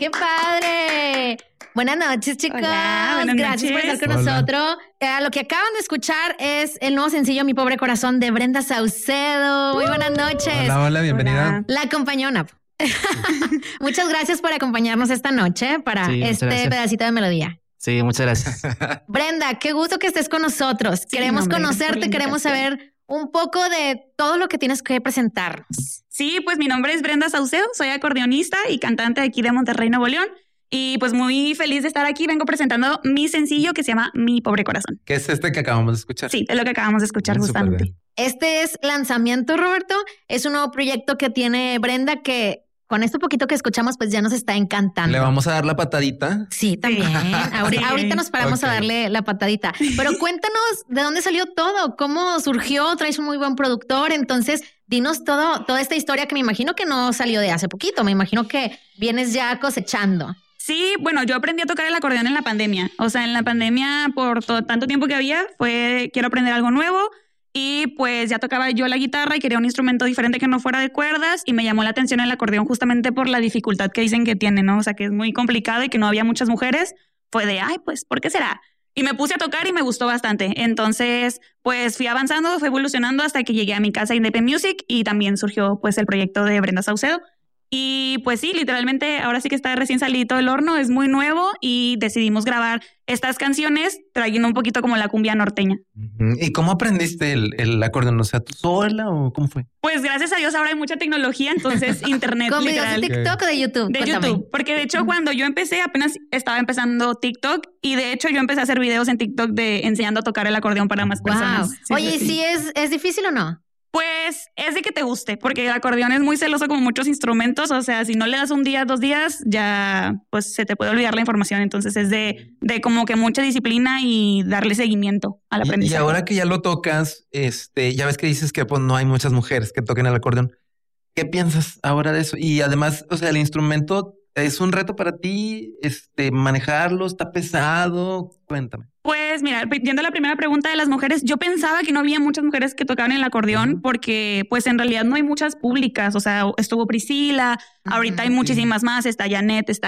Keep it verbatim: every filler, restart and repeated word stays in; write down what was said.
¡Qué padre! Buenas noches, chicos. Hola, buenas Gracias noches. por estar con Hola. nosotros. Eh, lo que acaban de escuchar es el nuevo sencillo Mi Pobre Corazón de Brenda Saucedo. Muy buenas noches. Hola, hola, bienvenida. Hola. La acompañona. Muchas gracias por acompañarnos esta noche para Sí, muchas este gracias. pedacito de melodía. Sí, muchas gracias. Brenda, qué gusto que estés con nosotros. Sí, Queremos no, hombre, gracias por conocerte, la queremos invitación. saber un poco de todo lo que tienes que presentarnos. Sí, pues mi nombre es Brenda Saucedo, soy acordeonista y cantante de aquí de Monterrey, Nuevo León. Y pues muy feliz de estar aquí. Vengo presentando mi sencillo que se llama Mi Pobre Corazón. ¿Qué es este que acabamos de escuchar? Sí, es lo que acabamos de escuchar Súper justamente. bien. Este es lanzamiento, Roberto. Es un nuevo proyecto que tiene Brenda que con esto poquito que escuchamos pues ya nos está encantando. Le vamos a dar la patadita. Sí, también. Ahori- Sí. Ahorita nos paramos Ok. a darle la patadita. Pero cuéntanos de dónde salió todo, cómo surgió. Traes un muy buen productor. Entonces, dinos todo, toda esta historia que me imagino que no salió de hace poquito. Me imagino que vienes ya cosechando. Sí, bueno, yo aprendí a tocar el acordeón en la pandemia. O sea, en la pandemia, por todo, tanto tiempo que había, fue quiero aprender algo nuevo. Y pues ya tocaba yo la guitarra y quería un instrumento diferente que no fuera de cuerdas. Y me llamó la atención el acordeón justamente por la dificultad que dicen que tiene, ¿no? O sea, que es muy complicado y que no había muchas mujeres. Fue de, ay, pues, ¿por qué será? Y me puse a tocar y me gustó bastante. Entonces, pues fui avanzando, fui evolucionando hasta que llegué a mi casa Independent Music y también surgió pues el proyecto de Brenda Saucedo. Y pues sí, literalmente ahora sí que está recién salido del horno, es muy nuevo y decidimos grabar estas canciones trayendo un poquito como la cumbia norteña. Ujú. ¿Y cómo aprendiste el, el acordeón? O sea, ¿tú sola o cómo fue? Pues gracias a Dios ahora hay mucha tecnología, entonces internet ¿Con videos de literal. TikTok o de YouTube? De Cuéntame. YouTube, porque de hecho cuando yo empecé apenas estaba empezando TikTok y de hecho yo empecé a hacer videos en TikTok de enseñando a tocar el acordeón para más Wow. personas. Sí, Oye, sí, ¿y sí. si es, es difícil o no? Pues es de que te guste, porque el acordeón es muy celoso como muchos instrumentos, o sea, si no le das un día, dos días, ya pues se te puede olvidar la información, entonces es de, de como que mucha disciplina y darle seguimiento al Y, y aprendizaje. ahora que ya lo tocas, este, ya ves que dices que pues no hay muchas mujeres que toquen el acordeón. ¿Qué piensas ahora de eso? Y además, o sea, el instrumento es un reto para ti, este, manejarlo, está pesado. Cuéntame. Pues mira, yendo a la primera pregunta de las mujeres, yo pensaba que no había muchas mujeres que tocaban el acordeón porque pues en realidad no hay muchas públicas, o sea, estuvo Priscila, ahorita hay Ujú. muchísimas más, está Janet, está